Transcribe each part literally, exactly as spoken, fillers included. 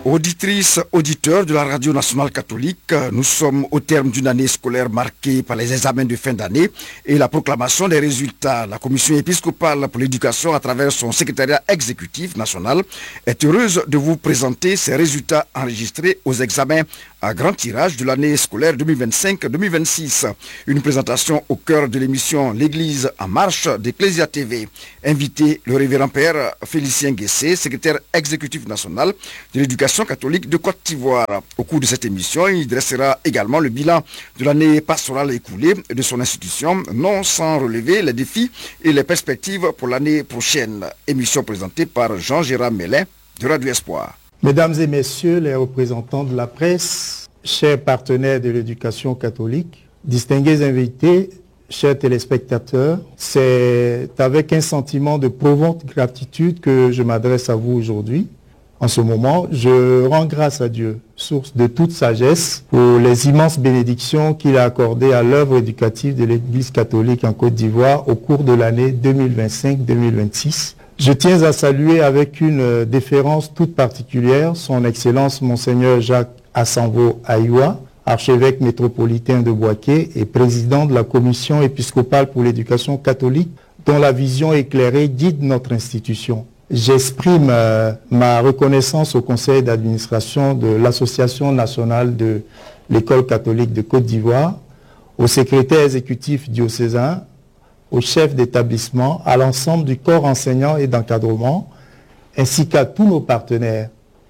Auditrices, auditeurs de la Radio Nationale Catholique, nous sommes au terme d'une année scolaire marquée par les examens de fin d'année et la proclamation des résultats. La Commission épiscopale pour l'éducation, à travers son secrétariat exécutif national, est heureuse de vous présenter ces résultats enregistrés aux examens à grand tirage de l'année scolaire deux mille vingt-cinq deux mille vingt-six. Une présentation au cœur de l'émission L'Église en marche d'Ecclesia T V. Invité le révérend père Félicien Guessé, secrétaire exécutif national de l'éducation catholique de Côte d'Ivoire. Au cours de cette émission, il dressera également le bilan de l'année pastorale écoulée de son institution, non sans relever les défis et les perspectives pour l'année prochaine. Émission présentée par Jean-Gérard Mélin de Radio Espoir. Mesdames et messieurs les représentants de la presse, chers partenaires de l'éducation catholique, distingués invités, chers téléspectateurs, c'est avec un sentiment de profonde gratitude que je m'adresse à vous aujourd'hui. En ce moment, je rends grâce à Dieu, source de toute sagesse, pour les immenses bénédictions qu'il a accordées à l'œuvre éducative de l'Église catholique en Côte d'Ivoire au cours de l'année deux mille vingt-cinq deux mille vingt-six. Je tiens à saluer avec une déférence toute particulière son Excellence Monseigneur Jacques Assanvo Aïwa, archevêque métropolitain de Bouaké et président de la Commission épiscopale pour l'éducation catholique, dont la vision éclairée guide notre institution. J'exprime euh, ma reconnaissance au conseil d'administration de l'Association nationale de l'école catholique de Côte d'Ivoire, au secrétaire exécutif diocésain, au chef d'établissement, à l'ensemble du corps enseignant et d'encadrement, ainsi qu'à tous nos partenaires.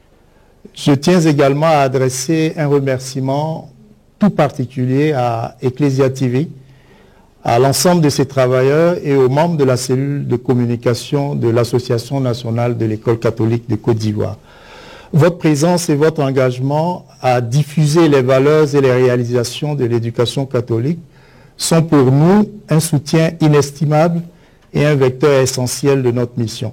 Je tiens également à adresser un remerciement tout particulier à Ecclesia T V, à l'ensemble de ses travailleurs et aux membres de la cellule de communication de l'Association nationale de l'école catholique de Côte d'Ivoire. Votre présence et votre engagement à diffuser les valeurs et les réalisations de l'éducation catholique sont pour nous un soutien inestimable et un vecteur essentiel de notre mission.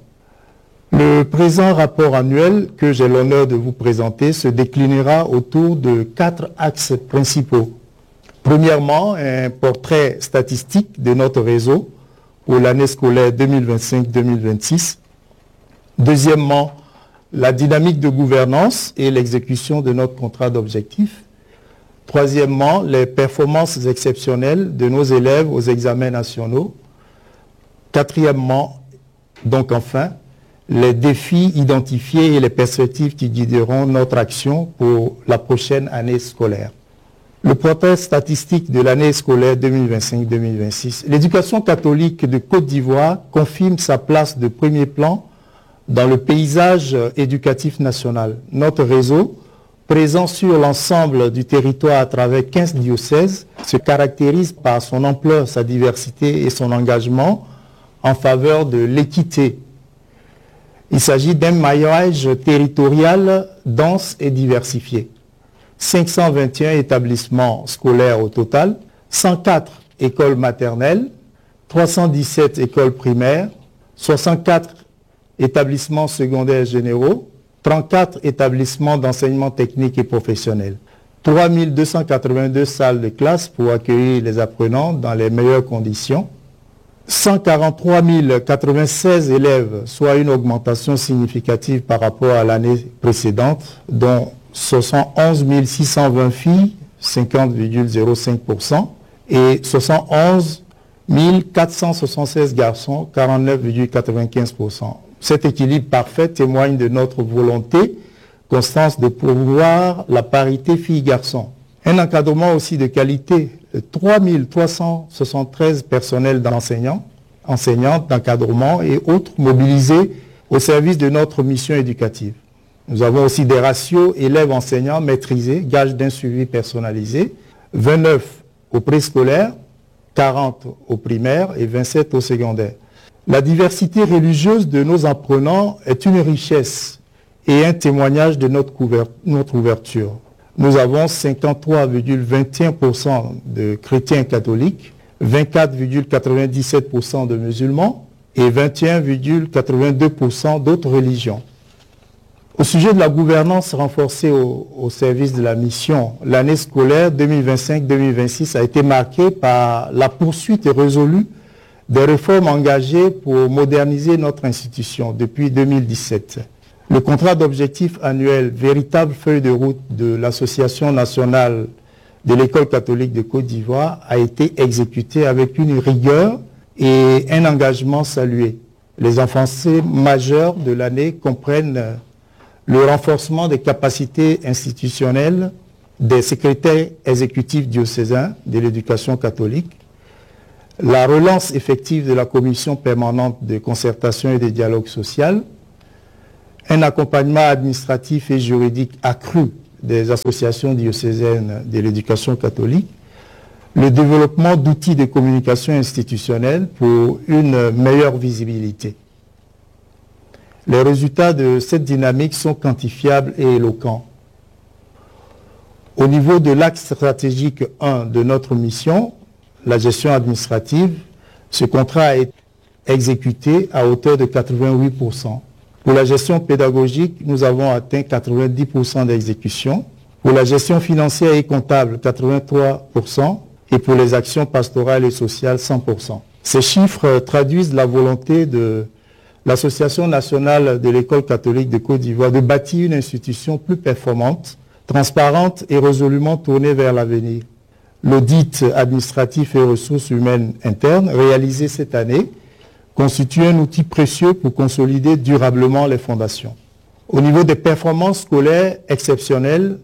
Le présent rapport annuel que j'ai l'honneur de vous présenter se déclinera autour de quatre axes principaux. Premièrement, un portrait statistique de notre réseau pour l'année scolaire deux mille vingt-cinq deux mille vingt-six. Deuxièmement, la dynamique de gouvernance et l'exécution de notre contrat d'objectifs. Troisièmement, les performances exceptionnelles de nos élèves aux examens nationaux. Quatrièmement, donc enfin, les défis identifiés et les perspectives qui guideront notre action pour la prochaine année scolaire. Le portrait statistique de l'année scolaire deux mille vingt-cinq deux mille vingt-six. L'éducation catholique de Côte d'Ivoire confirme sa place de premier plan dans le paysage éducatif national. Notre réseau, présent sur l'ensemble du territoire à travers quinze diocèses, se caractérise par son ampleur, sa diversité et son engagement en faveur de l'équité. Il s'agit d'un maillage territorial dense et diversifié. cinq cent vingt et un établissements scolaires au total, cent quatre écoles maternelles, trois cent dix-sept écoles primaires, soixante-quatre établissements secondaires généraux, trente-quatre établissements d'enseignement technique et professionnel, trois mille deux cent quatre-vingt-deux salles de classe pour accueillir les apprenants dans les meilleures conditions, cent quarante-trois mille quatre-vingt-seize élèves, soit une augmentation significative par rapport à l'année précédente, dont soixante-onze mille six cent vingt filles, cinquante virgule zéro cinq pour cent, et soixante-onze mille quatre cent soixante-seize garçons, quarante-neuf virgule quatre-vingt-quinze pour cent. Cet équilibre parfait témoigne de notre volonté constante de promouvoir la parité filles-garçons. Un encadrement aussi de qualité, trois mille trois cent soixante-treize personnels d'enseignants, enseignantes, d'encadrement et autres mobilisés au service de notre mission éducative. Nous avons aussi des ratios élèves-enseignants maîtrisés, gage d'un suivi personnalisé, vingt-neuf au préscolaire, quarante au primaire et vingt-sept au secondaire. La diversité religieuse de nos apprenants est une richesse et un témoignage de notre, notre ouverture. Nous avons cinquante-trois virgule vingt et un pour cent de chrétiens catholiques, vingt-quatre virgule quatre-vingt-dix-sept pour cent de musulmans et vingt et un virgule quatre-vingt-deux pour cent d'autres religions. Au sujet de la gouvernance renforcée au, au service de la mission, l'année scolaire deux mille vingt-cinq deux mille vingt-six a été marquée par la poursuite résolue des réformes engagées pour moderniser notre institution depuis deux mille dix-sept. Le contrat d'objectif annuel, véritable feuille de route de l'Association nationale de l'École catholique de Côte d'Ivoire, a été exécuté avec une rigueur et un engagement salué. Les avancées majeures de l'année comprennent le renforcement des capacités institutionnelles des secrétaires exécutifs diocésains de l'éducation catholique, la relance effective de la commission permanente de concertation et de dialogue social, un accompagnement administratif et juridique accru des associations diocésaines de l'éducation catholique, le développement d'outils de communication institutionnelle pour une meilleure visibilité. Les résultats de cette dynamique sont quantifiables et éloquents. Au niveau de l'axe stratégique un de notre mission, la gestion administrative, ce contrat a été exécuté à hauteur de quatre-vingt-huit pour cent. Pour la gestion pédagogique, nous avons atteint quatre-vingt-dix pour cent d'exécution. Pour la gestion financière et comptable, quatre-vingt-trois pour cent. Et pour les actions pastorales et sociales, cent pour cent. Ces chiffres traduisent la volonté de l'Association nationale de l'École catholique de Côte d'Ivoire de bâtir une institution plus performante, transparente et résolument tournée vers l'avenir. L'audit administratif et ressources humaines internes réalisé cette année constitue un outil précieux pour consolider durablement les fondations. Au niveau des performances scolaires exceptionnelles,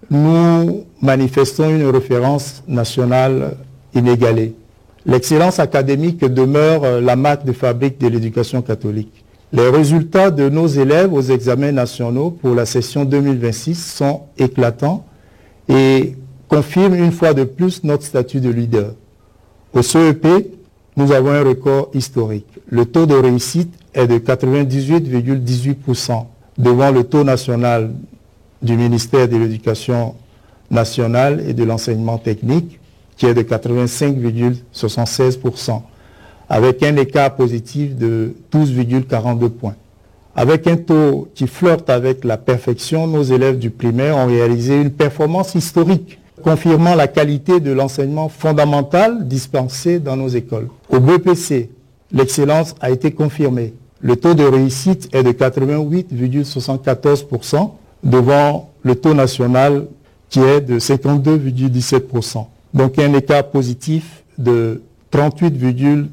nous manifestons une référence nationale inégalée. L'excellence académique demeure la marque de fabrique de l'éducation catholique. Les résultats de nos élèves aux examens nationaux pour la session deux mille vingt-six sont éclatants et confirment une fois de plus notre statut de leader. Au C E P, nous avons un record historique. Le taux de réussite est de quatre-vingt-dix-huit virgule dix-huit pour cent devant le taux national du ministère de l'Éducation nationale et de l'enseignement technique qui est de quatre-vingt-cinq virgule soixante-seize pour cent avec un écart positif de douze virgule quarante-deux points. Avec un taux qui flirte avec la perfection, nos élèves du primaire ont réalisé une performance historique, confirmant la qualité de l'enseignement fondamental dispensé dans nos écoles. Au B P C, l'excellence a été confirmée. Le taux de réussite est de quatre-vingt-huit virgule soixante-quatorze pour cent devant le taux national qui est de cinquante-deux virgule dix-sept pour cent. Donc un écart positif de trente-huit virgule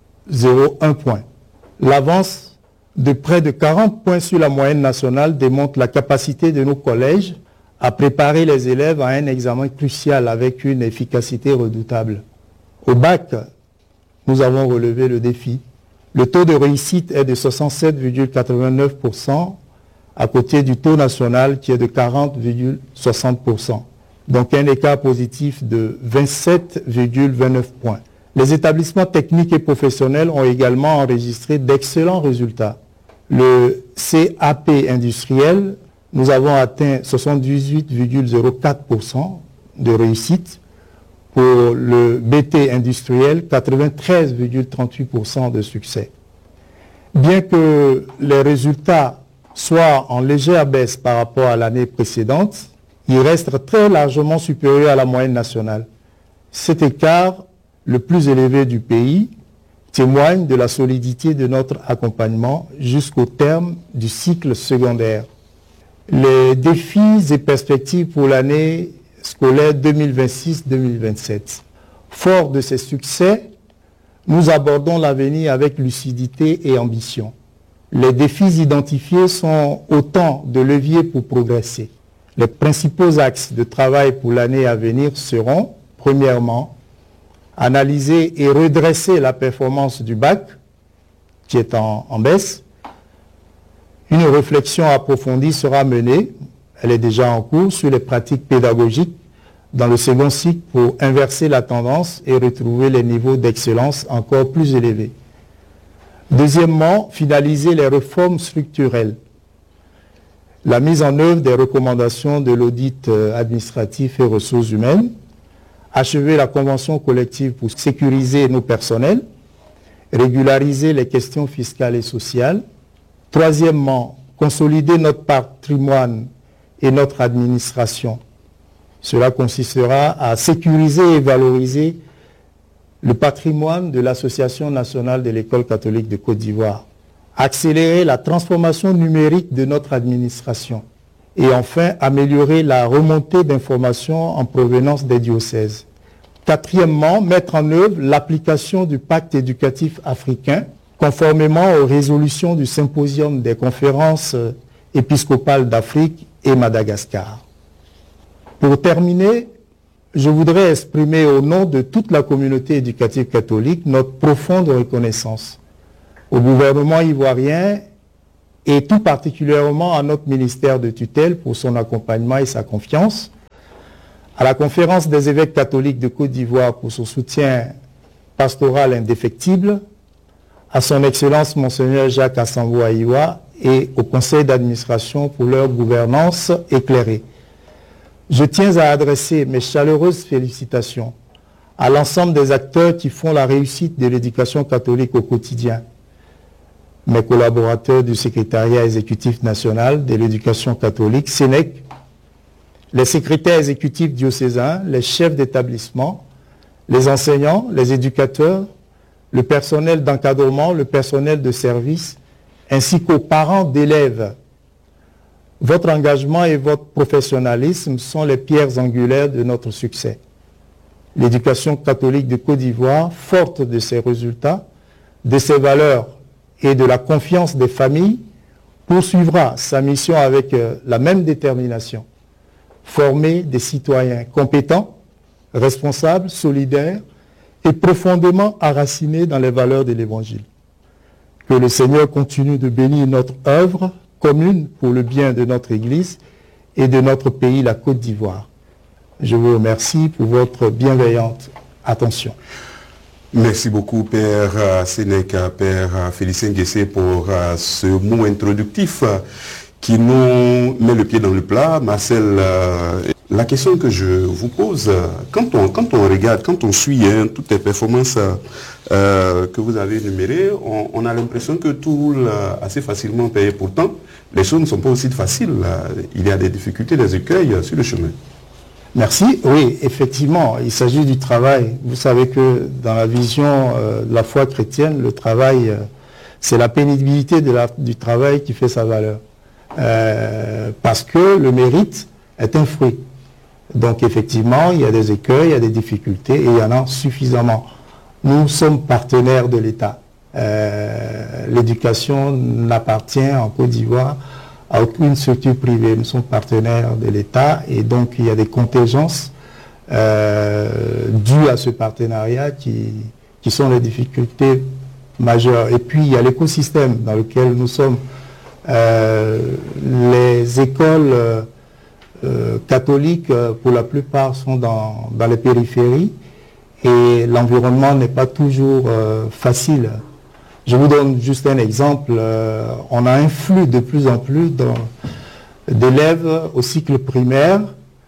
zéro un points. L'avance de près de quarante points sur la moyenne nationale démontre la capacité de nos collèges à préparer les élèves à un examen crucial avec une efficacité redoutable. Au bac, nous avons relevé le défi. Le taux de réussite est de soixante-sept virgule quatre-vingt-neuf pour cent à côté du taux national qui est de quarante virgule soixante pour cent. Donc un écart positif de vingt-sept virgule vingt-neuf points. Les établissements techniques et professionnels ont également enregistré d'excellents résultats. Le C A P industriel, nous avons atteint soixante-dix-huit virgule zéro quatre pour cent de réussite. Pour le B T industriel, quatre-vingt-treize virgule trente-huit pour cent de succès. Bien que les résultats soient en légère baisse par rapport à l'année précédente, ils restent très largement supérieurs à la moyenne nationale. Cet écart, le plus élevé du pays, témoigne de la solidité de notre accompagnement jusqu'au terme du cycle secondaire. Les défis et perspectives pour l'année scolaire deux mille vingt-six deux mille vingt-sept. Fort de ces succès, nous abordons l'avenir avec lucidité et ambition. Les défis identifiés sont autant de leviers pour progresser. Les principaux axes de travail pour l'année à venir seront, premièrement, analyser et redresser la performance du bac, qui est en, en baisse. Une réflexion approfondie sera menée, elle est déjà en cours, sur les pratiques pédagogiques dans le second cycle pour inverser la tendance et retrouver les niveaux d'excellence encore plus élevés. Deuxièmement, finaliser les réformes structurelles. La mise en œuvre des recommandations de l'audit administratif et ressources humaines, achever la convention collective pour sécuriser nos personnels, régulariser les questions fiscales et sociales. Troisièmement, consolider notre patrimoine et notre administration. Cela consistera à sécuriser et valoriser le patrimoine de l'Association nationale de l'École catholique de Côte d'Ivoire, accélérer la transformation numérique de notre administration et enfin améliorer la remontée d'informations en provenance des diocèses. Quatrièmement, mettre en œuvre l'application du pacte éducatif africain conformément aux résolutions du symposium des conférences épiscopales d'Afrique et Madagascar. Pour terminer, je voudrais exprimer au nom de toute la communauté éducative catholique notre profonde reconnaissance au gouvernement ivoirien et tout particulièrement à notre ministère de tutelle pour son accompagnement et sa confiance, à la conférence des évêques catholiques de Côte d'Ivoire pour son soutien pastoral indéfectible, à son Excellence Monseigneur Jacques Assambo Aïwa et au conseil d'administration pour leur gouvernance éclairée. Je tiens à adresser mes chaleureuses félicitations à l'ensemble des acteurs qui font la réussite de l'éducation catholique au quotidien. Mes collaborateurs du secrétariat exécutif national de l'éducation catholique, SENEC, les secrétaires exécutifs diocésains, les chefs d'établissement, les enseignants, les éducateurs, le personnel d'encadrement, le personnel de service, ainsi qu'aux parents d'élèves. Votre engagement et votre professionnalisme sont les pierres angulaires de notre succès. L'éducation catholique de Côte d'Ivoire, forte de ses résultats, de ses valeurs et de la confiance des familles, poursuivra sa mission avec euh, la même détermination. Former des citoyens compétents, responsables, solidaires et profondément enracinés dans les valeurs de l'Évangile. Que le Seigneur continue de bénir notre œuvre commune pour le bien de notre Église et de notre pays, la Côte d'Ivoire. Je vous remercie pour votre bienveillante attention. Merci beaucoup, Père euh, Sénèque, Père euh, Félicien Guessé, pour euh, ce mot introductif euh, qui nous met le pied dans le plat. Marcel, euh, la question que je vous pose, euh, quand, on, quand on regarde, quand on suit hein, toutes les performances euh, que vous avez énumérées, on, on a l'impression que tout roule assez facilement payé. Pourtant, les choses ne sont pas aussi faciles. Il y a des difficultés, des écueils sur le chemin. Merci. Oui, effectivement, il s'agit du travail. Vous savez que dans la vision euh, de la foi chrétienne, le travail, euh, c'est la pénibilité de la, du travail qui fait sa valeur. Euh, parce que le mérite est un fruit. Donc effectivement, il y a des écueils, il y a des difficultés, et il y en a suffisamment. Nous sommes partenaires de l'État. Euh, l'éducation n'appartient en Côte d'Ivoire à aucune structure privée. Nous sommes partenaires de l'État et donc il y a des contingences euh, dues à ce partenariat qui, qui sont les difficultés majeures. Et puis il y a l'écosystème dans lequel nous sommes. Euh, les écoles euh, catholiques, pour la plupart, sont dans, dans les périphéries et l'environnement n'est pas toujours euh, facile. Je vous donne juste un exemple. Euh, on a un flux de plus en plus d'élèves au cycle primaire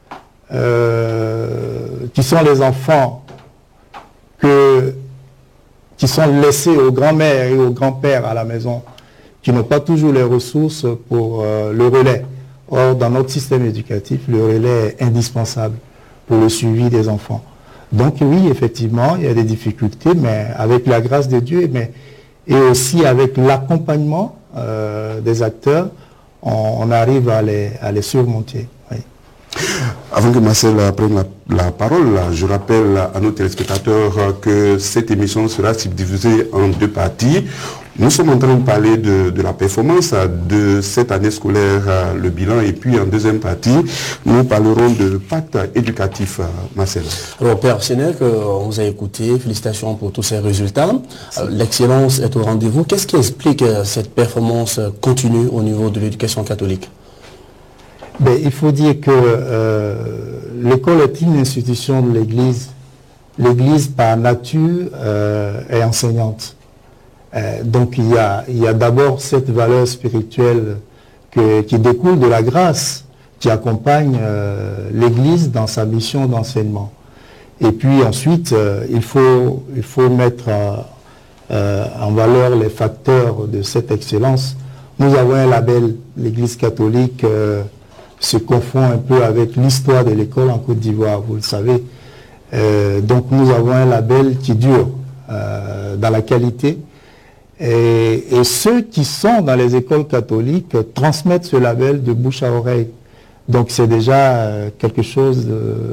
euh, qui sont les enfants que, qui sont laissés aux grands-mères et aux grands-pères à la maison, qui n'ont pas toujours les ressources pour euh, le relais. Or, dans notre système éducatif, le relais est indispensable pour le suivi des enfants. Donc oui, effectivement, il y a des difficultés, mais avec la grâce de Dieu, mais et aussi avec l'accompagnement euh, des acteurs, on, on arrive à les, à les surmonter. Oui. Avant que Marcel prenne la, la parole, je rappelle à nos téléspectateurs que cette émission sera subdivisée en deux parties. Nous sommes en train de parler de, de la performance de cette année scolaire, le bilan, et puis en deuxième partie, nous parlerons de pacte éducatif, Marcel. Alors, Père Sénèque, on vous a écouté, félicitations pour tous ces résultats. L'excellence est au rendez-vous. Qu'est-ce qui explique cette performance continue au niveau de l'éducation catholique? Ben, il faut dire que euh, l'école est une institution de l'Église. L'Église, par nature, euh, est enseignante. Euh, donc il y a, il y a d'abord cette valeur spirituelle que, qui découle de la grâce qui accompagne euh, l'Église dans sa mission d'enseignement. Et puis ensuite, euh, il, faut, il faut mettre euh, euh, en valeur les facteurs de cette excellence. Nous avons un label, l'Église catholique euh, se confond un peu avec l'histoire de l'école en Côte d'Ivoire, vous le savez. Euh, donc nous avons un label qui dure euh, dans la qualité. Et, et ceux qui sont dans les écoles catholiques transmettent ce label de bouche à oreille. Donc c'est déjà quelque chose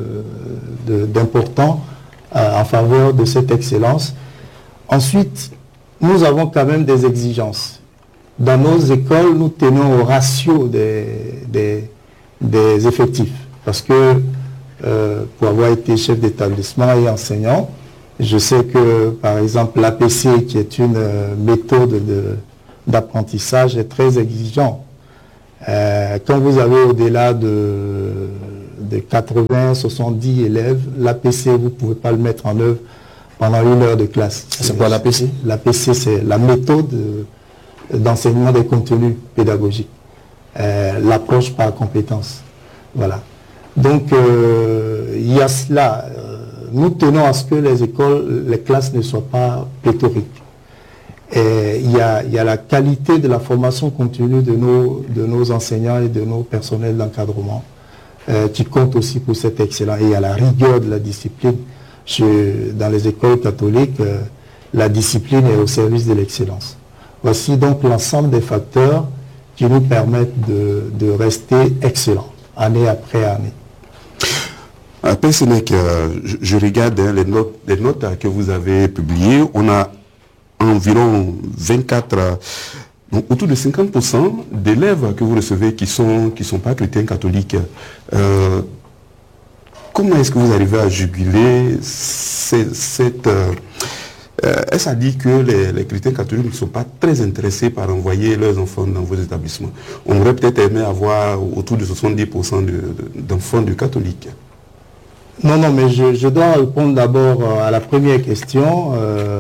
d'important en faveur de cette excellence. Ensuite, nous avons quand même des exigences. Dans nos écoles, nous tenons au ratio des, des, des effectifs. Parce que euh, pour avoir été chef d'établissement et enseignant, je sais que, par exemple, l'A P C, qui est une euh, méthode d'apprentissage, est très exigeant. Euh, quand vous avez au-delà de, de quatre-vingts, soixante-dix élèves, l'A P C, vous ne pouvez pas le mettre en œuvre pendant une heure de classe. C'est quoi l'A P C? L'A P C, c'est la méthode d'enseignement des contenus pédagogiques. Euh, L'approche par compétence. Voilà. Donc, euh, il y a cela. Nous tenons à ce que les écoles, les classes ne soient pas pléthoriques. Et il y a, il y a la qualité de la formation continue de nos, de nos enseignants et de nos personnels d'encadrement euh, qui compte aussi pour cet excellent. Et il y a la rigueur de la discipline. Je, dans les écoles catholiques, euh, la discipline est au service de l'excellence. Voici donc l'ensemble des facteurs qui nous permettent de, de rester excellents, année après année. Père Sénèque, euh, je, je regarde hein, les, notes, les notes que vous avez publiées. On a environ vingt-quatre, euh, donc autour de cinquante pour cent d'élèves que vous recevez qui ne sont, qui sont pas chrétiens catholiques. Euh, comment est-ce que vous arrivez à juguler cette... cette euh, euh, est-ce à dire que les, les chrétiens catholiques ne sont pas très intéressés par envoyer leurs enfants dans vos établissements? On aurait peut-être aimé avoir autour de soixante-dix pour cent d'enfants de, de catholiques. Non, non, mais je, je dois répondre d'abord à la première question. Euh,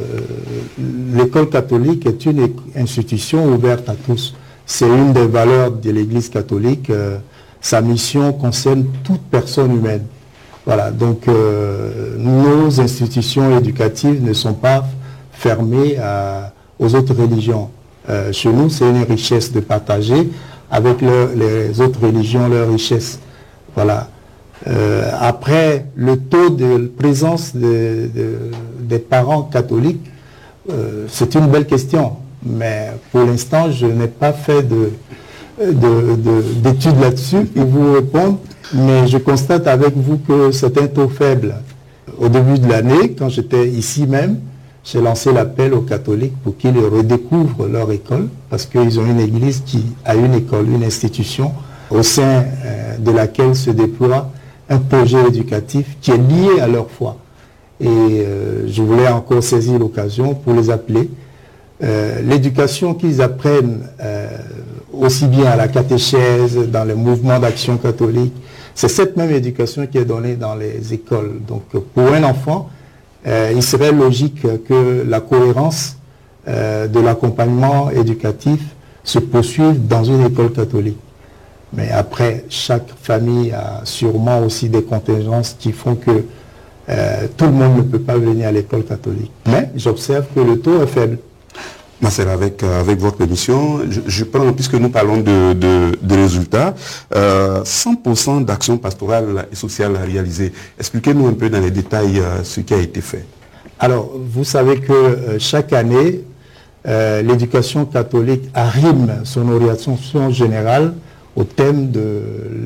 L'école catholique est une institution ouverte à tous. C'est une des valeurs de l'Église catholique. Euh, sa mission concerne toute personne humaine. Voilà, donc euh, nos institutions éducatives ne sont pas fermées à, aux autres religions. Euh, chez nous, c'est une richesse de partager avec leur, les autres religions, leur richesse. Voilà. Euh, après, le taux de présence de, de, des parents catholiques, euh, c'est une belle question. Mais pour l'instant, je n'ai pas fait de, de, de, d'études là-dessus pour vous répondre. Mais je constate avec vous que c'est un taux faible. Au début de l'année, quand j'étais ici même, j'ai lancé l'appel aux catholiques pour qu'ils redécouvrent leur école, parce qu'ils ont une église qui a une école, une institution, au sein euh, de laquelle se déploie un projet éducatif qui est lié à leur foi. Et euh, je voulais encore saisir l'occasion pour les appeler. Euh, l'éducation qu'ils apprennent euh, aussi bien à la catéchèse, dans les mouvements d'action catholique, c'est cette même éducation qui est donnée dans les écoles. Donc pour un enfant, euh, il serait logique que la cohérence euh, de l'accompagnement éducatif se poursuive dans une école catholique. Mais après, chaque famille a sûrement aussi des contingences qui font que euh, tout le monde ne peut pas venir à l'école catholique. Mais j'observe que le taux est faible. Ma sœur, avec, euh, avec votre permission, je, je prends, puisque nous parlons de, de, de résultats, euh, cent pour cent d'actions pastorales et sociales réalisées. Expliquez-nous un peu dans les détails euh, ce qui a été fait. Alors, vous savez que euh, chaque année, euh, l'éducation catholique arrime son orientation générale au thème de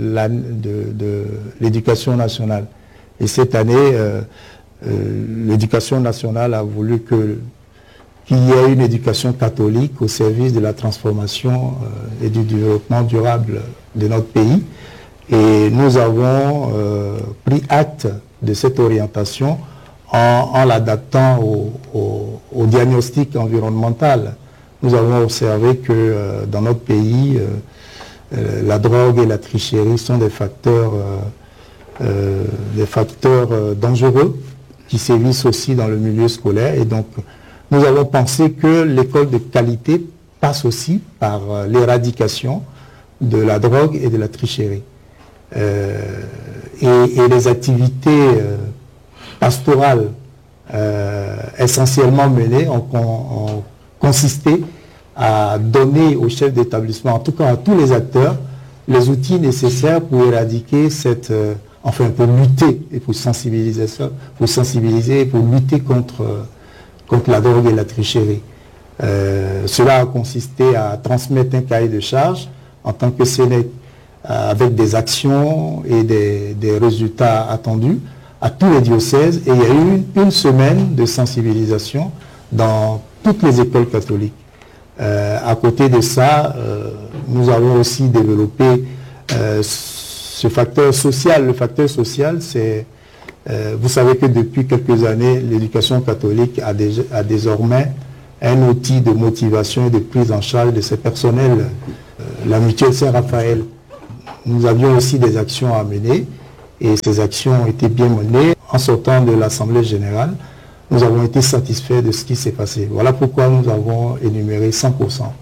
l'éducation nationale. Et cette année, euh, euh, l'éducation nationale a voulu que qu'il y ait une éducation catholique au service de la transformation euh, et du développement durable de notre pays. Et nous avons euh, pris acte de cette orientation en, en l'adaptant au, au, au diagnostic environnemental. Nous avons observé que euh, dans notre pays, euh, euh, la drogue et la tricherie sont des facteurs, euh, euh, des facteurs euh, dangereux qui sévissent aussi dans le milieu scolaire. Et donc, nous avons pensé que l'école de qualité passe aussi par euh, l'éradication de la drogue et de la tricherie. Euh, et, et les activités euh, pastorales euh, essentiellement menées ont, ont consisté à donner aux chefs d'établissement, en tout cas à tous les acteurs, les outils nécessaires pour éradiquer cette, euh, enfin pour lutter et pour sensibiliser ça, pour sensibiliser et pour lutter contre, euh, contre la drogue et la tricherie. Euh, cela a consisté à transmettre un cahier de charges en tant que Sénèque euh, avec des actions et des, des résultats attendus à tous les diocèses. Et il y a eu une, une semaine de sensibilisation dans toutes les écoles catholiques. Euh, à côté de ça, euh, nous avons aussi développé euh, ce facteur social. Le facteur social, c'est, euh, vous savez que depuis quelques années, l'éducation catholique a, déjà, a désormais un outil de motivation et de prise en charge de ses personnels, euh, la mutuelle Saint-Raphaël. Nous avions aussi des actions à mener et ces actions ont été bien menées. En sortant de l'Assemblée générale, nous avons été satisfaits de ce qui s'est passé. Voilà pourquoi nous avons énuméré cent pour cent.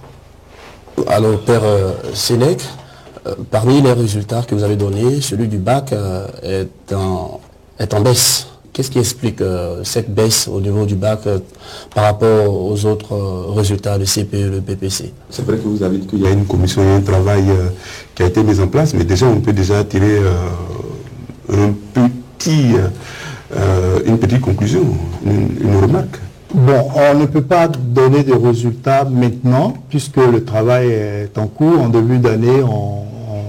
Alors, Père euh, Sénèque, euh, parmi les résultats que vous avez donnés, celui du bac euh, est, en, est en baisse. Qu'est-ce qui explique euh, cette baisse au niveau du bac euh, par rapport aux autres euh, résultats, le C P E, le B P C? C'est vrai que vous avez dit qu'il y a une commission et un travail euh, qui a été mis en place, mais déjà on peut déjà tirer euh, un petit, euh, une petite conclusion, une, une remarque. Bon, on ne peut pas donner de résultats maintenant, puisque le travail est en cours. En début d'année, on,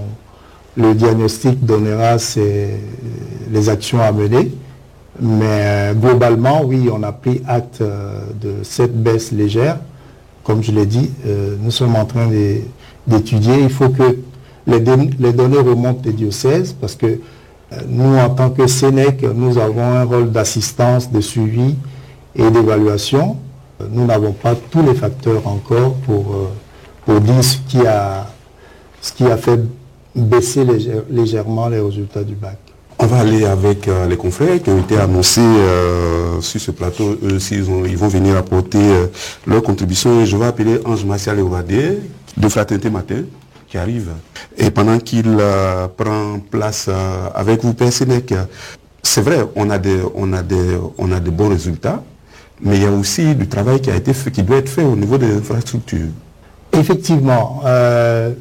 on, le diagnostic donnera ses, les actions à mener. Mais euh, globalement, oui, on a pris acte euh, de cette baisse légère. Comme je l'ai dit, euh, nous sommes en train d'étudier. Il faut que les, les données remontent des diocèses, parce que euh, nous, en tant que Sénèque, nous avons un rôle d'assistance, de suivi et d'évaluation. Nous n'avons pas tous les facteurs encore pour, euh, pour dire ce qui, a, ce qui a fait baisser légère, légèrement les résultats du bac. On va aller avec euh, les confrères qui ont été annoncés euh, sur ce plateau. Eux aussi, ils, ont, ils vont venir apporter euh, leur contribution. Et je vais appeler Ange Martial Ewadé de Fraternité Matin qui arrive. Et pendant qu'il euh, prend place euh, avec vous, Père Sénèque, c'est vrai, on a, des, on, a des, on a de bons résultats, mais il y a aussi du travail qui, a été fait, qui doit être fait au niveau des infrastructures. Effectivement, euh,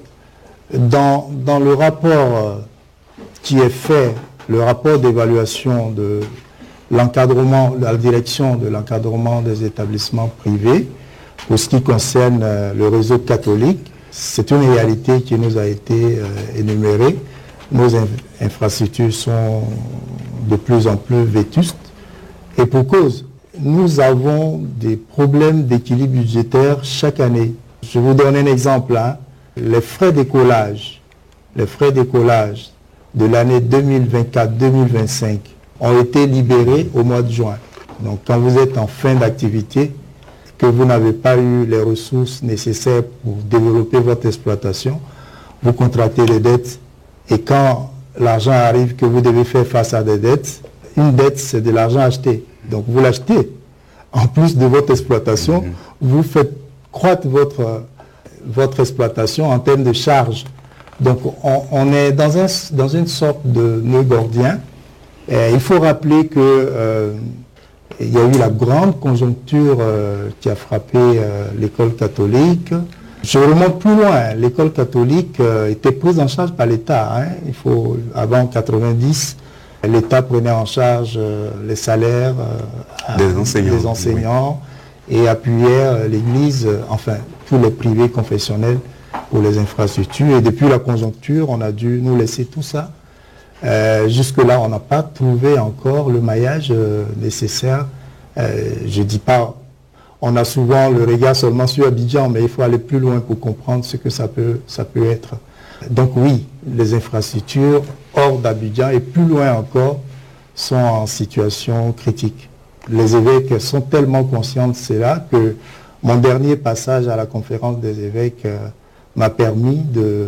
dans, dans le rapport qui est fait, le rapport d'évaluation de l'encadrement, la direction de l'encadrement des établissements privés, pour ce qui concerne euh, le réseau catholique, c'est une réalité qui nous a été euh, énumérée. Nos in infrastructures sont de plus en plus vétustes. Et pour cause, nous avons des problèmes d'équilibre budgétaire chaque année. Je vous donne un exemple. Hein. Les frais d'écolage, les frais d'écolage de l'année deux mille vingt-quatre deux mille vingt-cinq ont été libérés au mois de juin. Donc quand vous êtes en fin d'activité, que vous n'avez pas eu les ressources nécessaires pour développer votre exploitation, vous contractez des dettes et quand l'argent arrive que vous devez faire face à des dettes, une dette c'est de l'argent acheté. Donc vous l'achetez. En plus de votre exploitation, mmh. vous faites croître votre, votre exploitation en termes de charges. Donc on, on est dans, un, dans une sorte de nœud gordien. Et il faut rappeler que euh, il y a eu la grande conjoncture euh, qui a frappé euh, l'école catholique. Je remonte plus loin. L'école catholique euh, était prise en charge par l'État. Hein. Il faut, avant quatre-vingt-dix, l'État prenait en charge euh, les salaires euh, des enseignants, des enseignants oui. et appuyait euh, l'Église, euh, enfin tous les privés confessionnels pour les infrastructures. Et depuis la conjoncture, on a dû nous laisser tout ça. Euh, Jusque-là, on n'a pas trouvé encore le maillage euh, nécessaire. Euh, je ne dis pas, on a souvent le regard seulement sur Abidjan, mais il faut aller plus loin pour comprendre ce que ça peut, ça peut être. Donc oui, les infrastructures hors d'Abidjan et plus loin encore sont en situation critique. Les évêques sont tellement conscients de cela que mon dernier passage à la conférence des évêques euh, m'a permis de...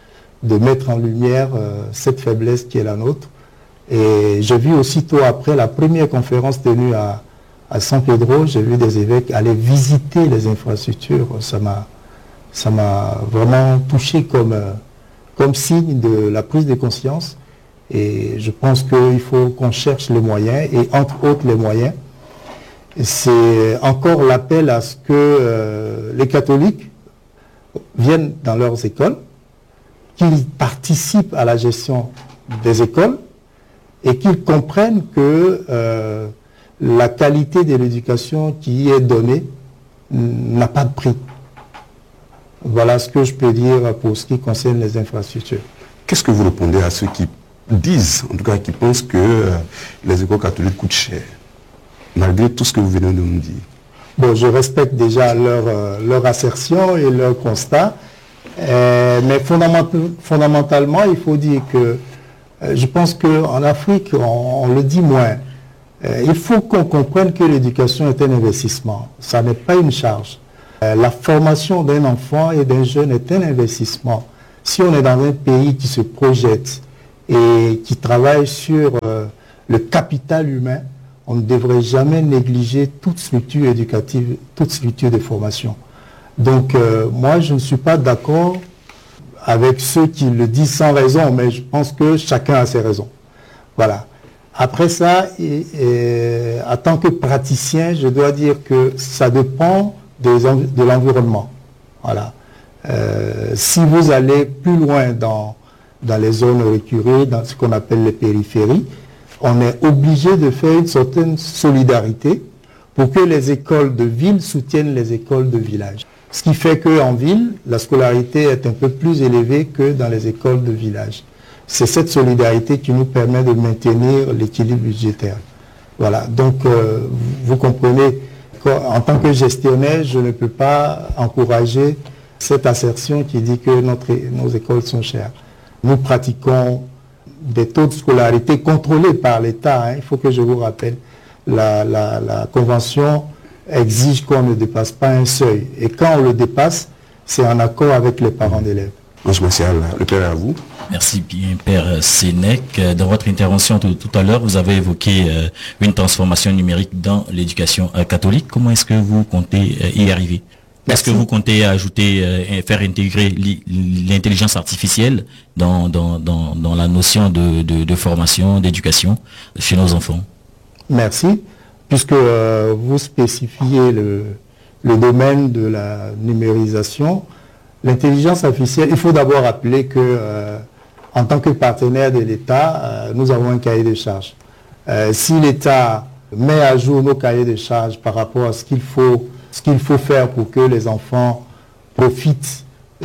de mettre en lumière euh, cette faiblesse qui est la nôtre. Et j'ai vu aussitôt après la première conférence tenue à, à San Pedro, j'ai vu des évêques aller visiter les infrastructures. Ça m'a ça m'a vraiment touché comme, euh, comme signe de la prise de conscience. Et je pense qu'il faut qu'on cherche les moyens, et entre autres les moyens, c'est encore l'appel à ce que euh, les catholiques viennent dans leurs écoles, qu'ils participent à la gestion des écoles et qu'ils comprennent que euh, la qualité de l'éducation qui y est donnée n'a pas de prix. Voilà ce que je peux dire pour ce qui concerne les infrastructures. Qu'est-ce que vous répondez à ceux qui disent, en tout cas qui pensent que euh, les écoles catholiques coûtent cher, malgré tout ce que vous venez de nous dire? Bon, je respecte déjà leur, euh, leur assertion et leur constat, euh, mais fondamental, fondamentalement, il faut dire que euh, je pense qu'en Afrique, on, on le dit moins. Euh, il faut qu'on comprenne que l'éducation est un investissement, ça n'est pas une charge. Euh, la formation d'un enfant et d'un jeune est un investissement. Si on est dans un pays qui se projette et qui travaille sur euh, le capital humain, on ne devrait jamais négliger toute structure éducative, toute structure de formation. Donc, euh, moi, je ne suis pas d'accord avec ceux qui le disent sans raison, mais je pense que chacun a ses raisons. Voilà. Après ça, et, et, en tant que praticien, je dois dire que ça dépend des, de l'environnement. Voilà. Euh, si vous allez plus loin dans, dans les zones récurées, dans ce qu'on appelle les périphéries, on est obligé de faire une certaine solidarité pour que les écoles de ville soutiennent les écoles de village. Ce qui fait qu'en ville, la scolarité est un peu plus élevée que dans les écoles de village. C'est cette solidarité qui nous permet de maintenir l'équilibre budgétaire. Voilà. Donc, euh, vous comprenez, en tant que gestionnaire, je ne peux pas encourager cette assertion qui dit que notre, nos écoles sont chères. Nous pratiquons des taux de scolarité contrôlés par l'État. Hein. Il faut que je vous rappelle, la, la, la Convention exige qu'on ne dépasse pas un seuil. Et quand on le dépasse, c'est en accord avec les parents d'élèves. Ange Martial, le père est à vous. Merci bien, Père Sénèque. Dans votre intervention tout, tout à l'heure, vous avez évoqué euh, une transformation numérique dans l'éducation euh, catholique. Comment est-ce que vous comptez euh, y arriver? Est-ce que vous comptez ajouter, euh, faire intégrer l'intelligence artificielle dans, dans, dans, dans la notion de, de, de formation, d'éducation chez nos enfants? Merci. Puisque euh, vous spécifiez le, le domaine de la numérisation, l'intelligence artificielle, il faut d'abord rappeler que euh, en tant que partenaire de l'État, euh, nous avons un cahier de charges. Euh, si l'État met à jour nos cahiers de charges par rapport à ce qu'il faut ce qu'il faut faire pour que les enfants profitent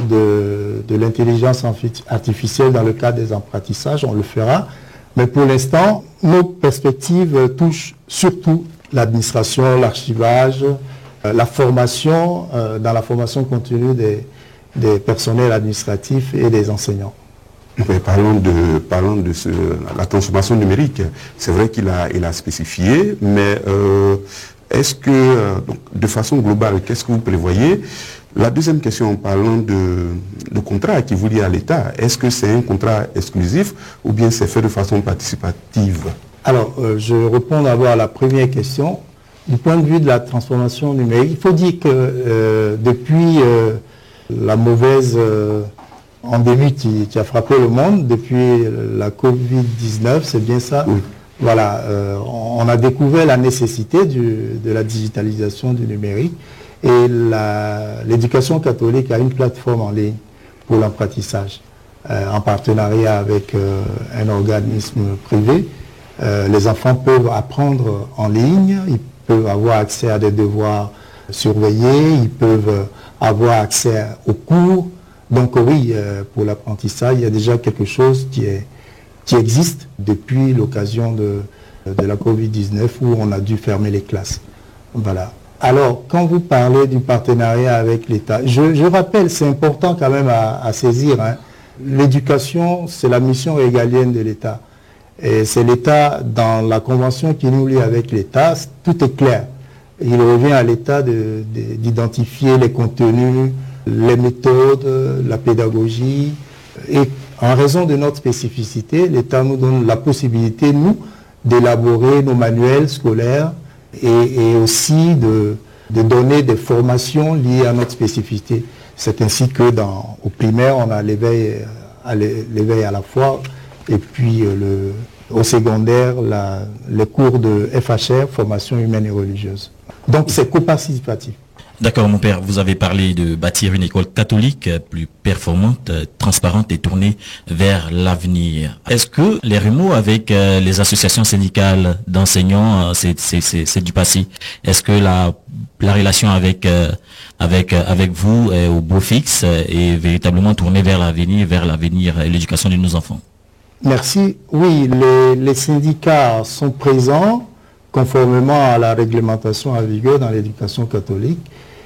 de, de l'intelligence artificielle dans le cadre des apprentissages, on le fera. Mais pour l'instant, nos perspectives touchent surtout l'administration, l'archivage, euh, la formation, euh, dans la formation continue des, des personnels administratifs et des enseignants. Mais parlons de, parlons de ce, la transformation numérique. C'est vrai qu'il a, il a spécifié, mais euh, est-ce que, donc, de façon globale, qu'est-ce que vous prévoyez? La deuxième question, en parlant de, de contrat qui vous lie à l'État, est-ce que c'est un contrat exclusif ou bien c'est fait de façon participative? Alors, euh, je réponds d'abord à la première question. Du point de vue de la transformation numérique, il faut dire que euh, depuis euh, la mauvaise euh, endémie qui, qui a frappé le monde, depuis la covid dix-neuf, c'est bien ça? Oui. Voilà, euh, on a découvert la nécessité du, de la digitalisation du numérique et l'éducation catholique a une plateforme en ligne pour l'apprentissage euh, en partenariat avec euh, un organisme privé. Euh, les enfants peuvent apprendre en ligne, ils peuvent avoir accès à des devoirs surveillés, ils peuvent avoir accès aux cours. Donc oui, euh, pour l'apprentissage, il y a déjà quelque chose qui est qui existe depuis l'occasion de, de la covid dix-neuf où on a dû fermer les classes. Voilà. Alors, quand vous parlez du partenariat avec l'État, je, je rappelle, c'est important quand même à, à saisir, hein, l'éducation, c'est la mission régalienne de l'État. Et c'est l'État, dans la convention qui nous lie avec l'État, tout est clair. Il revient à l'État d'identifier les contenus, les méthodes, la pédagogie, et en raison de notre spécificité, l'État nous donne la possibilité, nous, d'élaborer nos manuels scolaires et, et aussi de, de donner des formations liées à notre spécificité. C'est ainsi que dans, au primaire, on a l'éveil à, l'éveil à la foi et puis le, au secondaire, la, les cours de F H R, formation humaine et religieuse. Donc c'est coparticipatif. D'accord, mon père, vous avez parlé de bâtir une école catholique plus performante, transparente et tournée vers l'avenir. Est-ce que les remous avec euh, les associations syndicales d'enseignants, euh, c'est, c'est, c'est, c'est du passé? Est-ce que la, la relation avec, euh, avec, euh, avec vous euh, au beau fixe euh, est véritablement tournée vers l'avenir, vers l'avenir et l'éducation de nos enfants? Merci. Oui, les, les syndicats sont présents conformément à la réglementation en vigueur dans l'éducation catholique.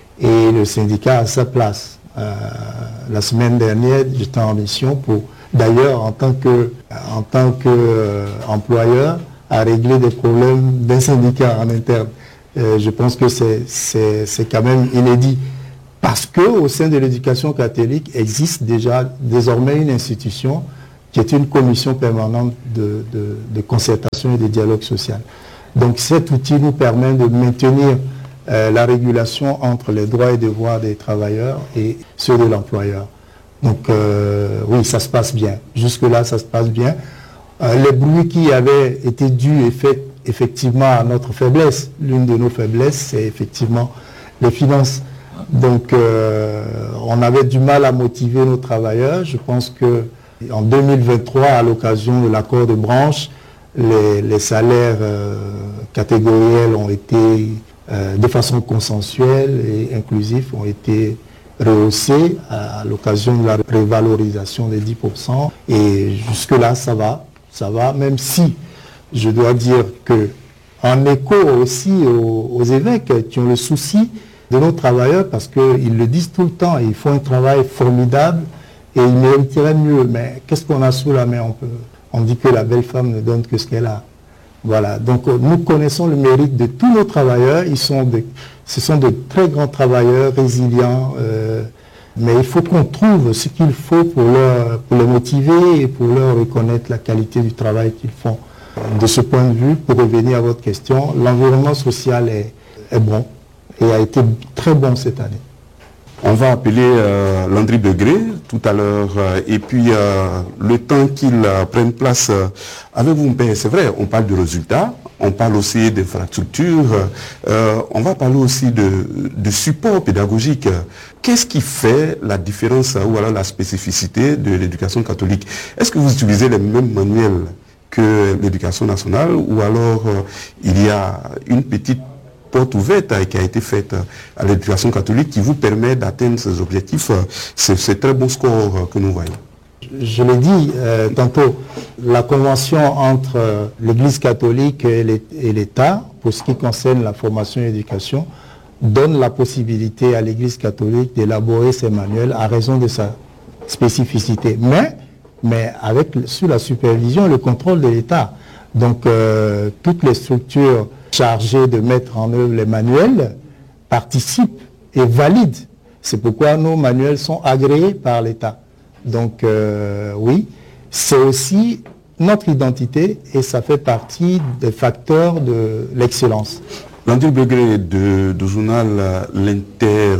Et le syndicat a sa place. Euh, la semaine dernière, j'étais en mission pour, d'ailleurs, en tant que, en tant que euh, employeur, à régler des problèmes d'un syndicat en interne. Euh, je pense que c'est, c'est, c'est quand même inédit. Parce qu'au sein de l'éducation catholique existe déjà désormais une institution qui est une commission permanente de, de, de concertation et de dialogue social. Donc cet outil nous permet de maintenir Euh, la régulation entre les droits et devoirs des travailleurs et ceux de l'employeur. Donc euh, oui, ça se passe bien. Jusque-là, ça se passe bien. Euh, les bruits qui avaient été dus effet, effectivement à notre faiblesse, l'une de nos faiblesses, c'est effectivement les finances. Donc euh, on avait du mal à motiver nos travailleurs. Je pense que en deux mille vingt-trois, à l'occasion de l'accord de branche, les, les salaires euh, catégoriels ont été Euh, de façon consensuelle et inclusive, ont été rehaussés à, à l'occasion de la révalorisation des dix pour cent. Et jusque-là, ça va, ça va, même si je dois dire que, en écho aussi aux, aux évêques qui ont le souci de nos travailleurs, parce qu'ils le disent tout le temps, ils font un travail formidable et ils mériteraient mieux. Mais qu'est-ce qu'on a sous la main? On peut, on dit que la belle femme ne donne que ce qu'elle a. Voilà, donc nous connaissons le mérite de tous nos travailleurs. Ils sont de, ce sont de très grands travailleurs, résilients, euh, mais il faut qu'on trouve ce qu'il faut pour, leur, pour les motiver et pour leur reconnaître la qualité du travail qu'ils font. De ce point de vue, pour revenir à votre question, l'environnement social est, est bon et a été très bon cette année. On va appeler euh, Landry Degré tout à l'heure euh, et puis euh, le temps qu'il euh, prenne place euh, avec vous, c'est vrai, on parle de résultats, on parle aussi d'infrastructures, euh, on va parler aussi de, de support pédagogique. Qu'est-ce qui fait la différence ou alors la spécificité de l'éducation catholique? Est-ce que vous utilisez les mêmes manuels que l'éducation nationale ou alors euh, il y a une petite porte ouverte qui a été faite à l'éducation catholique qui vous permet d'atteindre ces objectifs, c'est ce très bon score que nous voyons? Je l'ai dit euh, tantôt, la convention entre euh, l'Église catholique et l'État, pour ce qui concerne la formation et l'éducation, donne la possibilité à l'Église catholique d'élaborer ses manuels à raison de sa spécificité, mais, mais avec, sous la supervision et le contrôle de l'État. Donc euh, toutes les structures chargés de mettre en œuvre les manuels participent et valident. C'est pourquoi nos manuels sont agréés par l'État. Donc euh, oui, c'est aussi notre identité et ça fait partie des facteurs de l'excellence. Landry Degré de, du journal L'Inter,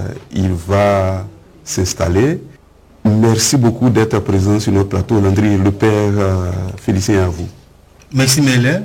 il va s'installer. Merci beaucoup d'être présent sur notre plateau. Landry, le père, euh, félicitations à vous. Merci Mélène.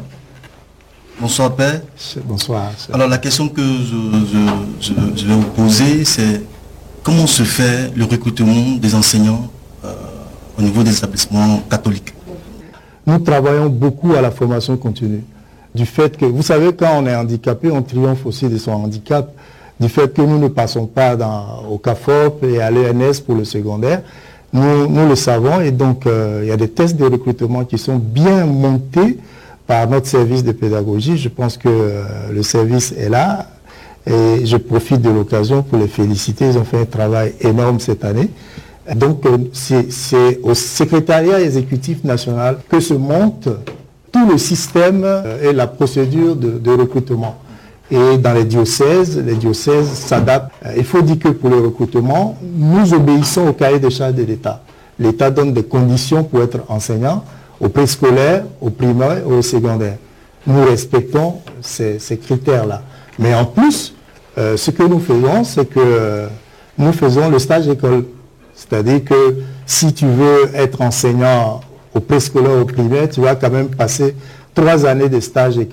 Bonsoir Père. Bonsoir. Alors la question que je, je, je, je vais vous poser, c'est comment se fait le recrutement des enseignants euh, au niveau des établissements catholiques? Nous travaillons beaucoup à la formation continue. Du fait que, vous savez, quand on est handicapé, on triomphe aussi de son handicap. Du fait que nous ne passons pas dans, au C A F O P et à l'E N S pour le secondaire, nous, nous le savons et donc euh, il y a des tests de recrutement qui sont bien montés par notre service de pédagogie. Je pense que euh, le service est là et je profite de l'occasion pour les féliciter. Ils ont fait un travail énorme cette année. Donc euh, c'est au secrétariat exécutif national que se monte tout le système euh, et la procédure de, de recrutement. Et dans les diocèses, les diocèses s'adaptent. Euh, il faut dire que pour le recrutement, nous obéissons au cahier des charges de l'État. L'État donne des conditions pour être enseignant au préscolaire, au primaire et au secondaire. Nous respectons ces, ces critères-là. Mais en plus, euh, ce que nous faisons, c'est que euh, nous faisons le stage école. C'est-à-dire que si tu veux être enseignant au préscolaire, au primaire, tu vas quand même passer trois années de stage école.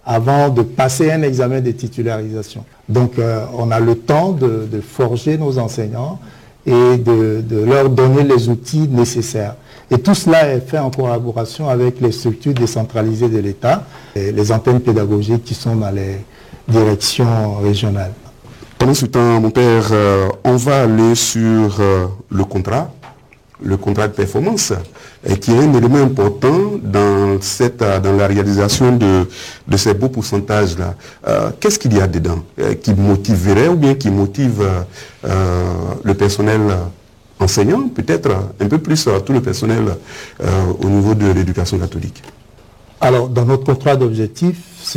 avant de passer un examen de titularisation. Donc euh, on a le temps de, de forger nos enseignants et de, de leur donner les outils nécessaires. Et tout cela est fait en collaboration avec les structures décentralisées de l'État, et les antennes pédagogiques qui sont dans les directions régionales. Pendant ce temps, mon père, euh, on va aller sur euh, le contrat, le contrat de performance, et qui est un élément important dans, cette, dans la réalisation de, de ces beaux pourcentages-là. Euh, Qu'est-ce qu'il y a dedans euh, qui motiverait ou bien qui motive euh, le personnel enseignant, peut-être un peu plus euh, tout le personnel euh, au niveau de l'éducation catholique? Alors, dans notre contrat d'objectif,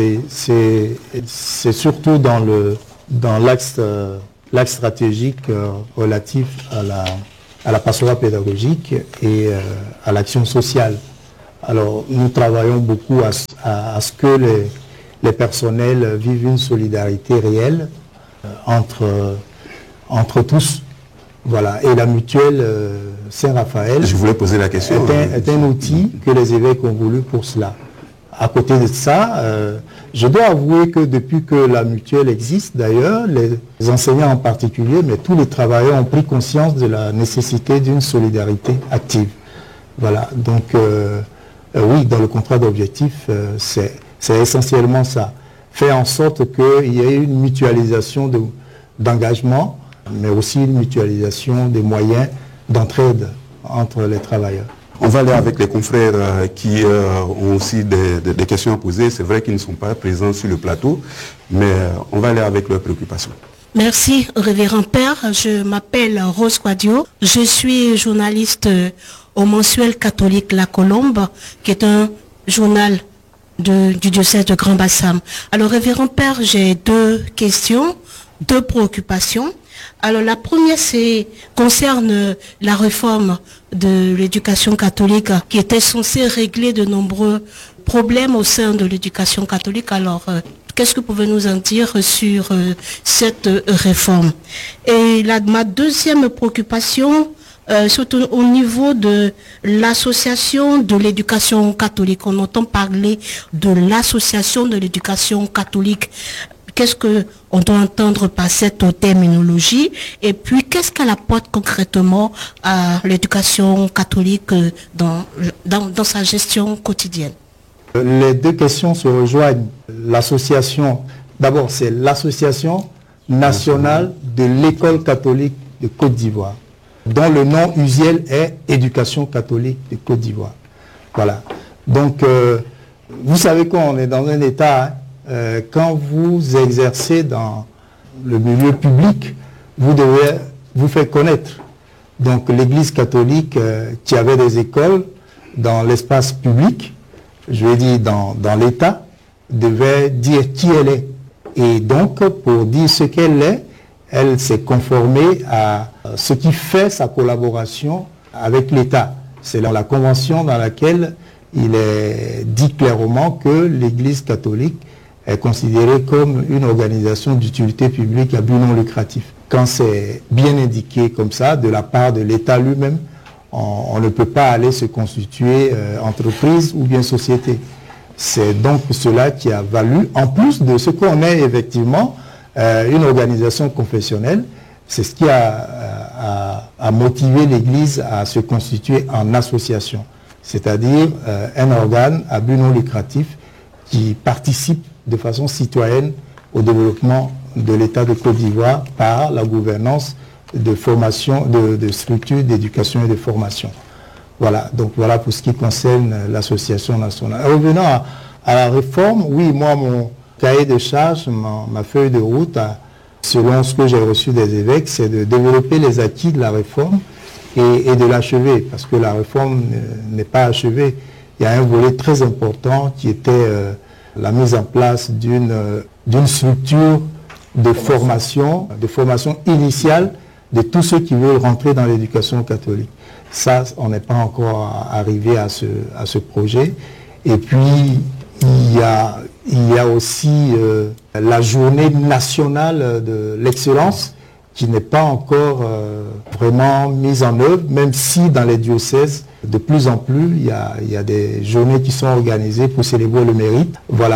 c'est surtout dans le dans l'axe euh, l'axe stratégique euh, relatif à la à la pastorat pédagogique et euh, à l'action sociale. Alors, nous travaillons beaucoup à, à, à ce que les, les personnels vivent une solidarité réelle euh, entre, euh, entre tous. Voilà. Et la mutuelle euh, Saint-Raphaël Je voulais poser la question. Est un, est un outil que les évêques ont voulu pour cela. À côté de ça, euh, je dois avouer que depuis que la mutuelle existe, d'ailleurs, les enseignants en particulier, mais tous les travailleurs ont pris conscience de la nécessité d'une solidarité active. Voilà, donc euh, euh, oui, dans le contrat d'objectif, euh, c'est essentiellement ça. Faire en sorte qu'il y ait une mutualisation d'engagement, mais aussi une mutualisation des moyens d'entraide entre les travailleurs. On va aller avec les confrères euh, qui euh, ont aussi des, des, des questions à poser. C'est vrai qu'ils ne sont pas présents sur le plateau, mais euh, on va aller avec leurs préoccupations. Merci, révérend père. Je m'appelle Rose Quadio. Je suis journaliste au mensuel catholique La Colombe, qui est un journal de, du diocèse de Grand Bassam. Alors, révérend père, j'ai deux questions, deux préoccupations. Alors la première c'est concerne la réforme de l'éducation catholique qui était censée régler de nombreux problèmes au sein de l'éducation catholique. Alors euh, qu'est-ce que vous pouvez nous en dire sur euh, cette euh, réforme? Et la, ma deuxième préoccupation, euh, surtout au niveau de l'association de l'éducation catholique. On entend parler de l'association de l'éducation catholique. Qu'est-ce qu'on doit entendre par cette terminologie? Et puis, qu'est-ce qu'elle apporte concrètement à l'éducation catholique dans, dans, dans sa gestion quotidienne? Les deux questions se rejoignent. L'association, d'abord, c'est l'Association nationale de l'école catholique de Côte d'Ivoire, dont le nom usuel est Éducation catholique de Côte d'Ivoire. Voilà. Donc, euh, vous savez qu'on est dans un État... Hein, Euh, quand vous exercez dans le milieu public, vous devez vous faire connaître. Donc l'Église catholique euh, qui avait des écoles dans l'espace public, je vais dire dans, dans l'État, devait dire qui elle est. Et donc pour dire ce qu'elle est, elle s'est conformée à ce qui fait sa collaboration avec l'État. C'est dans la convention dans laquelle il est dit clairement que l'Église catholique est considérée comme une organisation d'utilité publique à but non lucratif. Quand c'est bien indiqué comme ça, de la part de l'État lui-même, on, on ne peut pas aller se constituer euh, entreprise ou bien société. C'est donc cela qui a valu, en plus de ce qu'on est effectivement euh, une organisation confessionnelle, c'est ce qui a, a, a motivé l'Église à se constituer en association, c'est-à-dire euh, un organe à but non lucratif qui participe de façon citoyenne au développement de l'État de Côte d'Ivoire par la gouvernance de formation, de, de structures d'éducation et de formation. Voilà, donc voilà pour ce qui concerne l'association nationale. Revenant à, à la réforme, oui, moi, mon cahier de charge, ma, ma feuille de route, à, selon ce que j'ai reçu des évêques, c'est de développer les acquis de la réforme et, et de l'achever, parce que la réforme n'est pas achevée. Il y a un volet très important qui était euh, la mise en place d'une euh, d'une structure de formation, de formation initiale de tous ceux qui veulent rentrer dans l'éducation catholique. Ça, on n'est pas encore arrivé à ce, à ce projet. Et puis, il y a, il y a aussi euh, la journée nationale de l'excellence qui n'est pas encore euh, vraiment mise en œuvre, même si dans les diocèses, de plus en plus, il y a, il y a des journées qui sont organisées pour célébrer le mérite. Voilà.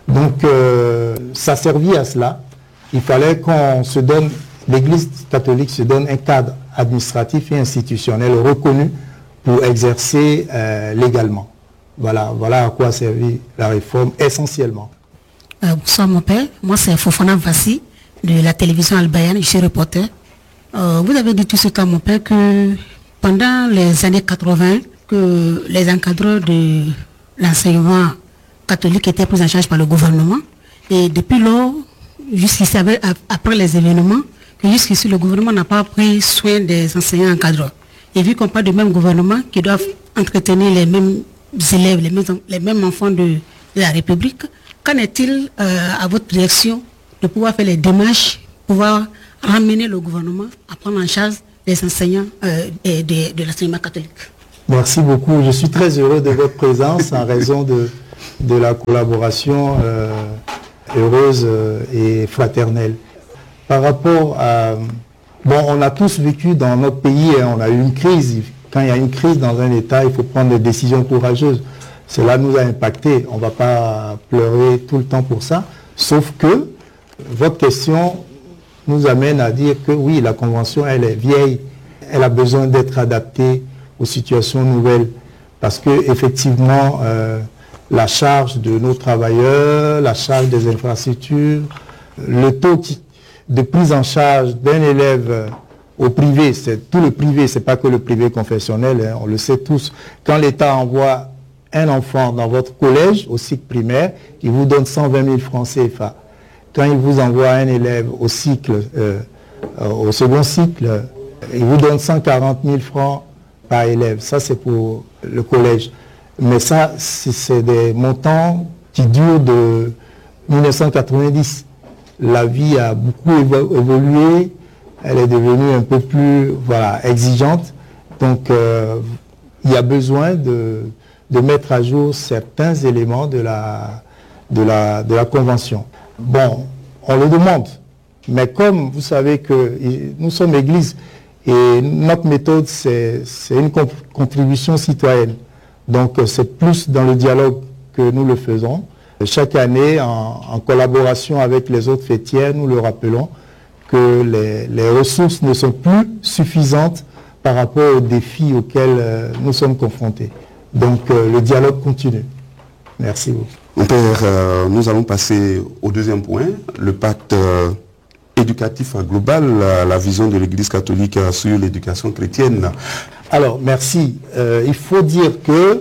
Donc, euh, ça servit à cela. Il fallait qu'on se donne, l'Église catholique se donne un cadre administratif et institutionnel reconnu pour exercer euh, légalement. Voilà, voilà à quoi a servi la réforme essentiellement. Euh, bonsoir mon père, moi c'est Fofana Vassi de la télévision albayane, je suis reporter. Euh, vous avez dit tout ce temps mon père que pendant les années quatre-vingt, que les encadreurs de l'enseignement catholique étaient pris en charge par le gouvernement. Et depuis lors, jusqu'ici, après les événements, que jusqu'ici le gouvernement n'a pas pris soin des enseignants encadreurs. Et vu qu'on parle du même gouvernement qui doivent entretenir les mêmes élèves, les mêmes, les mêmes enfants de, de la République, qu'en est-il euh, à votre direction de pouvoir faire les démarches, pouvoir ramener le gouvernement à prendre en charge les enseignants euh, de, de, de l'enseignement catholique? Merci beaucoup. Je suis très heureux de votre présence en raison de, de la collaboration euh, heureuse euh, et fraternelle. Par rapport à... Bon, on a tous vécu dans notre pays, hein, on a eu une crise. Quand il y a une crise dans un État, il faut prendre des décisions courageuses. Cela nous a impacté. On ne va pas pleurer tout le temps pour ça. Sauf que votre question nous amène à dire que oui, la Convention, elle est vieille. Elle a besoin d'être adaptée aux situations nouvelles. Parce que effectivement, euh, la charge de nos travailleurs, la charge des infrastructures, le taux de prise en charge d'un élève au privé, c'est tout le privé, c'est pas que le privé confessionnel, hein, on le sait tous. Quand l'État envoie un enfant dans votre collège, au cycle primaire, il vous donne cent vingt mille francs C F A. Quand il vous envoie un élève au cycle, euh, euh, au second cycle, il vous donne cent quarante mille francs par élève. Ça, c'est pour le collège. Mais ça, c'est des montants qui durent de mille neuf cent quatre-vingt-dix. La vie a beaucoup évolué, elle est devenue un peu plus voilà, exigeante. Donc, euh, il y a besoin de, de mettre à jour certains éléments de la, de la, de la Convention. Bon, on le demande, mais comme vous savez que nous sommes Église, et notre méthode, c'est une contribution citoyenne. Donc, c'est plus dans le dialogue que nous le faisons. Chaque année, en, en collaboration avec les autres fêtières, nous le rappelons que les, les ressources ne sont plus suffisantes par rapport aux défis auxquels euh, nous sommes confrontés. Donc, euh, le dialogue continue. Merci beaucoup. Mon père, euh, nous allons passer au deuxième point, le pacte euh, éducatif global, la, la vision de l'Église catholique euh, sur l'éducation chrétienne. Alors, merci. Euh, il faut dire que,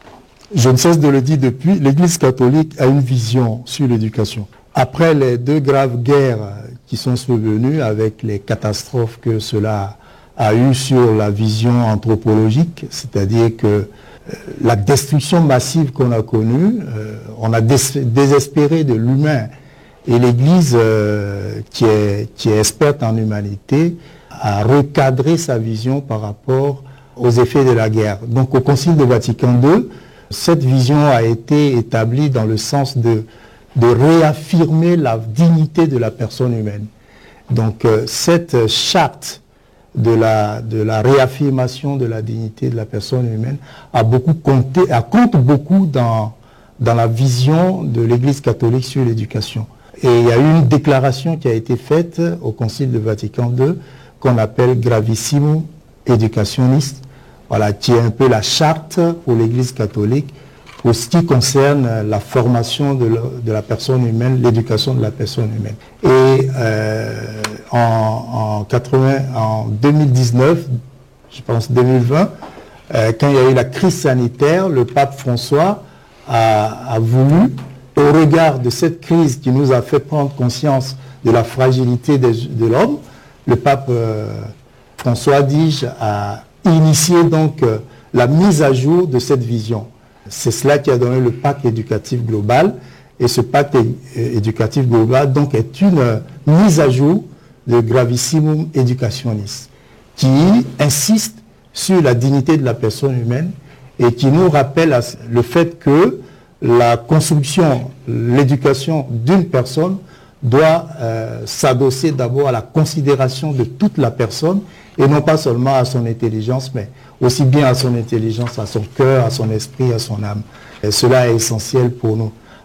je ne cesse de le dire depuis, l'Église catholique a une vision sur l'éducation. Après les deux graves guerres qui sont survenues avec les catastrophes que cela a eues sur la vision anthropologique, c'est-à-dire que euh, la destruction massive qu'on a connue, euh, on a dés désespéré de l'humain. Et l'Église, euh, qui est, qui est experte en humanité, a recadré sa vision par rapport aux effets de la guerre. Donc au Concile de Vatican deux, cette vision a été établie dans le sens de, de réaffirmer la dignité de la personne humaine. Donc euh, cette charte de la, de la réaffirmation de la dignité de la personne humaine a beaucoup compté, a compte beaucoup dans, dans la vision de l'Église catholique sur l'éducation. Et il y a eu une déclaration qui a été faite au Concile de Vatican deux qu'on appelle Gravissimum Educationis, voilà, qui est un peu la charte pour l'Église catholique pour ce qui concerne la formation de la, de la personne humaine, l'éducation de la personne humaine. Et euh, en, en, quatre-vingts, en deux mille dix-neuf, je pense deux mille vingt, euh, quand il y a eu la crise sanitaire, le pape François a, a voulu, au regard de cette crise qui nous a fait prendre conscience de la fragilité de, de l'homme, le pape euh, François, dis-je, a initié donc euh, la mise à jour de cette vision. C'est cela qui a donné le pacte éducatif global. Et ce pacte é éducatif global donc est une euh, mise à jour de Gravissimum Educationis, qui insiste sur la dignité de la personne humaine et qui nous rappelle le fait que la construction, l'éducation d'une personne doit euh, s'adosser d'abord à la considération de toute la personne et non pas seulement à son intelligence, mais aussi bien à son intelligence, à son cœur, à son esprit, à son âme. Et cela est essentiel pour nous.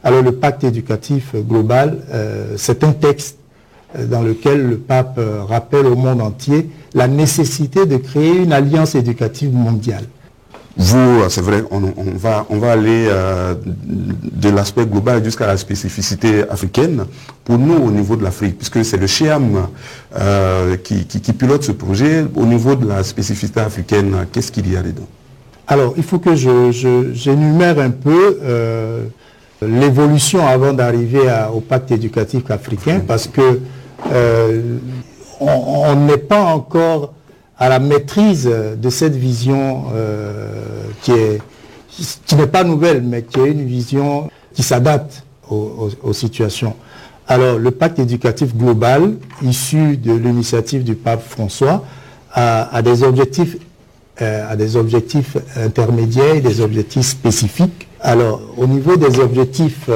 Alors le pacte éducatif global, euh, c'est un texte dans lequel le pape euh, rappelle au monde entier la nécessité de créer une alliance éducative mondiale. Vous, c'est vrai, on, on, va, on va aller euh, de l'aspect global jusqu'à la spécificité africaine. Pour nous, au niveau de l'Afrique, puisque c'est le CHEAM euh, qui, qui, qui pilote ce projet, au niveau de la spécificité africaine, qu'est-ce qu'il y a dedans? Alors, il faut que je, je, j'énumère un peu euh, l'évolution avant d'arriver au pacte éducatif africain, parce que euh, on n'est pas encore à la maîtrise de cette vision euh, qui est, qui n'est pas nouvelle, mais qui est une vision qui s'adapte aux, aux, aux situations. Alors, le pacte éducatif global, issu de l'initiative du pape François, a, a des objectifs, euh, a des objectifs intermédiaires et des objectifs spécifiques. Alors, au niveau des objectifs